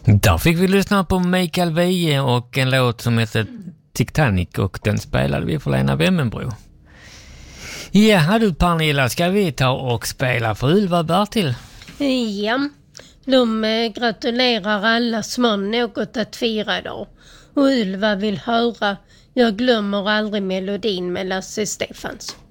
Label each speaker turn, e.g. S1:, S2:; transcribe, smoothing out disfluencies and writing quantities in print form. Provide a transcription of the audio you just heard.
S1: Där fick vi lyssna på Mikael Wiehe och en låt som heter Titanic, och den spelade vi för Lena Wemmenbro. Ja du Pernilla, ska vi ta och spela för Ylva Bertil?
S2: Ja, de gratulerar alla som har något att fira idag. Och Ylva vill höra Jag glömmer aldrig melodin med Lasse Stefans.